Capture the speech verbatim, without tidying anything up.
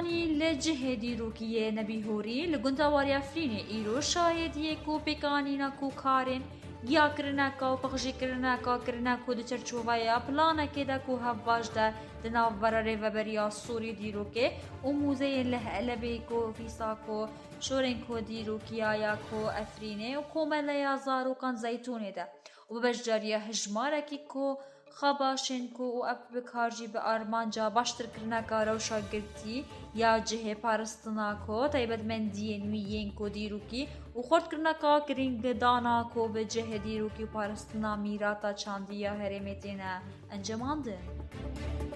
پیکانی لجه دیروکیه نبی هوری لگندواری افرین ایرو شاهدیه کو پیکانی نکو کارن گیا کرنا کا و پخشی کرنا کا کرنا کو د چرچوبایا پلانا که دا کو هواج دا دناو براره و بریا سوری دیروکه و موزه له لبی کو فیسا کو شورن کو دیروکیا یا کو افرینه و کومل یا زارو کان زیتونه ده و بجاریه هجماره کی کو خباشن کو و اف بکارجی به آرمانجا باشتر کرنا کا روشا گرتی یا جه پارستنا کو تایبد من دین ویین کو دیروکی و خورد کرنا کا کرینگ دانا کو به جه دیروکی پارستنا میراتا چاندیا هرمتینا انجام ده.